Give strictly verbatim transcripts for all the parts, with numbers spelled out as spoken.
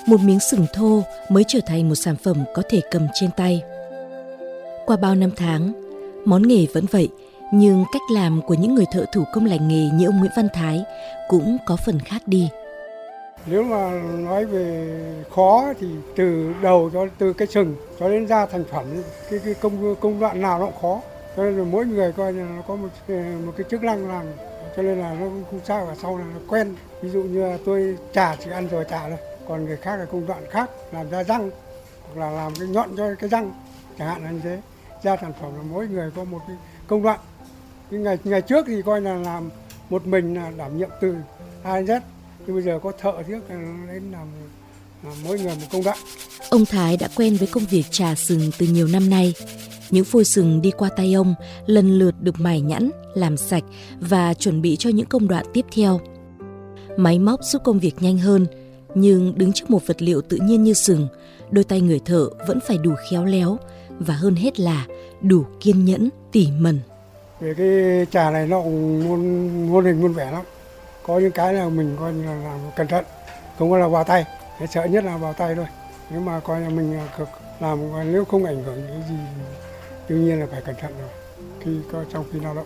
một miếng sừng thô mới trở thành một sản phẩm có thể cầm trên tay. Qua bao năm tháng, món nghề vẫn vậy, nhưng cách làm của những người thợ thủ công lành nghề như ông Nguyễn Văn Thái cũng có phần khác đi. Nếu mà nói về khó thì từ đầu cho từ cái sừng cho đến ra thành phẩm, cái, cái công công đoạn nào nó cũng khó. Cho nên là mỗi người coi như nó có một một cái chức năng làm, cho nên là nó cũng không sao, và sau này nó quen. Ví dụ như tôi chà chỉ ăn rồi chà thôi, còn người khác là công đoạn khác, làm ra răng hoặc là làm cái nhọn cho cái răng chẳng hạn là như thế. Ra sản phẩm là mỗi người có một cái công đoạn. Cái ngày ngày trước thì coi là làm một mình là đảm nhiệm từ A đến Z. Nhưng bây giờ có thợ trước đến làm, làm mỗi người một công đoạn. Ông Thái đã quen với công việc chà sừng từ nhiều năm nay. Những phôi sừng đi qua tay ông lần lượt được mài nhẵn, làm sạch và chuẩn bị cho những công đoạn tiếp theo. Máy móc giúp công việc nhanh hơn, nhưng đứng trước một vật liệu tự nhiên như sừng, đôi tay người thợ vẫn phải đủ khéo léo và hơn hết là đủ kiên nhẫn, tỉ mẩn. Về cái chà này nó cũng muôn, muôn hình muôn vẻ lắm. Có những cái là mình coi như là làm cẩn thận, không có là vào tay. Cái sợ nhất là vào tay thôi. Nếu mà coi là mình làm nếu không ảnh hưởng cái gì, đương nhiên là phải cẩn thận rồi khi có trong khi lao động.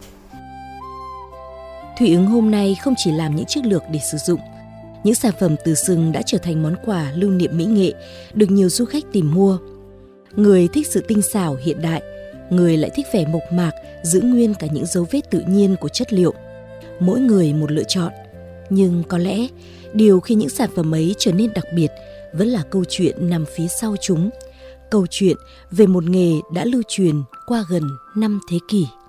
Thủy Ứng hôm nay không chỉ làm những chiếc lược để sử dụng. Những sản phẩm từ sừng đã trở thành món quà lưu niệm mỹ nghệ, được nhiều du khách tìm mua. Người thích sự tinh xảo hiện đại, người lại thích vẻ mộc mạc, giữ nguyên cả những dấu vết tự nhiên của chất liệu. Mỗi người một lựa chọn, nhưng có lẽ điều khi những sản phẩm ấy trở nên đặc biệt vẫn là câu chuyện nằm phía sau chúng. Câu chuyện về một nghề đã lưu truyền qua gần năm thế kỷ.